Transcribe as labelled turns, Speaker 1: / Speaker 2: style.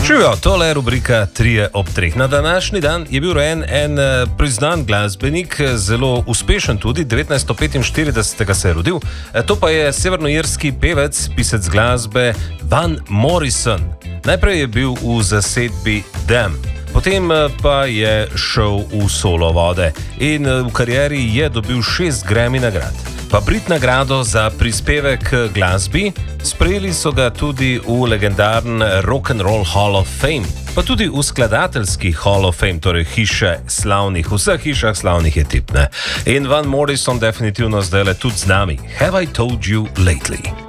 Speaker 1: Živijo, tole je rubrika 3 ob 3. Na današnji dan je bil rojen en priznan glasbenik, zelo uspešen tudi, 1945 se je rodil. To pa je severnoirski pevec, pisec glasbe Van Morrison. Najprej je bil v zasedbi Them, potem pa je šel v solo vode in v karieri je dobil 6 Grammy nagrad. Pa Brit nagrado za prispevek k glasbi, sprejeli so ga tudi v legendarni Rock and Roll Hall of Fame, pa tudi v skladateljski Hall of Fame, torej hiše slavnih, v vseh hišah slavnih je tipne. In Van Morrison definitivno zdaj le tudi z nami. Have I told you lately?